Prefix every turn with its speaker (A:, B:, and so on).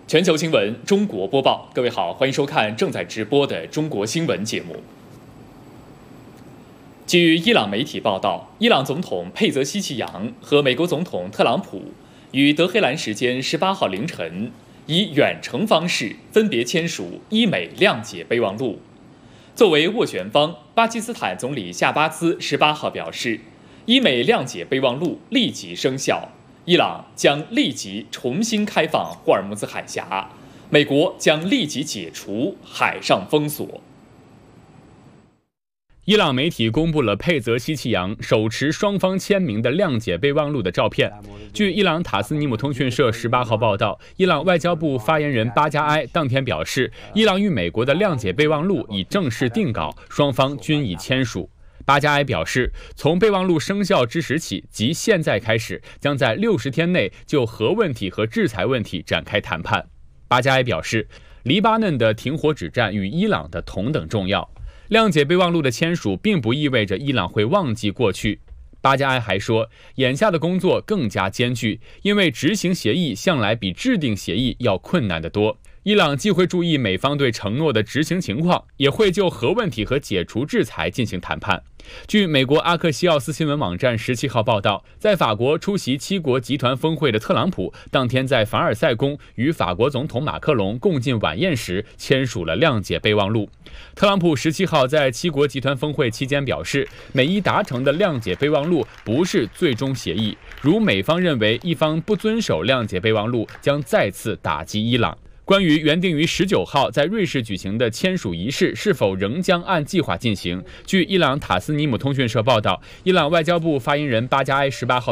A: 全球新闻，中国播报。各位好，欢迎收看正在直播的中国新闻节目。据伊朗媒体报道，伊朗总统佩泽西奇扬和美国总统特朗普于德黑兰时间18号凌晨以远程方式分别签署伊美谅解备忘录。作为斡旋方，巴基斯坦总理夏巴兹18号表示，伊美谅解备忘录立即生效。伊朗将立即重新开放霍尔木兹海峡，美国将立即解除海上封锁。
B: 伊朗媒体公布了佩泽西奇扬手持双方签名的谅解备忘录的照片。据伊朗塔斯尼姆通讯社18号报道，伊朗外交部发言人巴加埃当天表示，伊朗与美国的谅解备忘录已正式定稿，双方均已签署。巴加埃表示，从备忘录生效之时起，即现在开始，将在60天内就核问题和制裁问题展开谈判。巴加埃表示，黎巴嫩的停火止战与伊朗的同等重要。谅解备忘录的签署并不意味着伊朗会忘记过去。巴加埃还说，眼下的工作更加艰巨，因为执行协议向来比制定协议要困难得多。伊朗既会注意美方对承诺的执行情况，也会就核问题和解除制裁进行谈判。据美国阿克西奥斯新闻网站17号报道，在法国出席7国集团峰会的特朗普，当天在凡尔赛宫与法国总统马克龙共进晚宴时，签署了谅解备忘录。特朗普17号在7国集团峰会期间表示，美伊达成的谅解备忘录不是最终协议，如美方认为一方不遵守谅解备忘录，将再次打击伊朗。关于原定于19号在瑞士举行的签署仪式是否仍将按计划进行，据伊朗塔斯尼姆通讯社报道，伊朗外交部发言人巴加埃18号